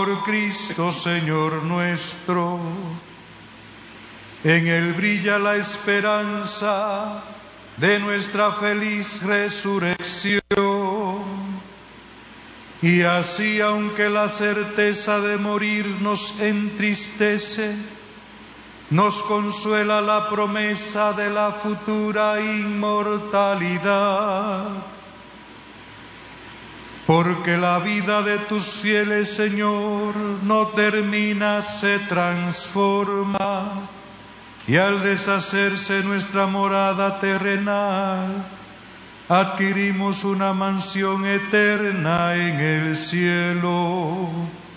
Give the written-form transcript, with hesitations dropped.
Por Cristo Señor nuestro. En Él brilla la esperanza de nuestra feliz resurrección. Y así, aunque la certeza de morir nos entristece, nos consuela la promesa de la futura inmortalidad. Porque la vida de tus fieles, Señor, no termina, se transforma, y al deshacerse nuestra morada terrenal, adquirimos una mansión eterna en el cielo.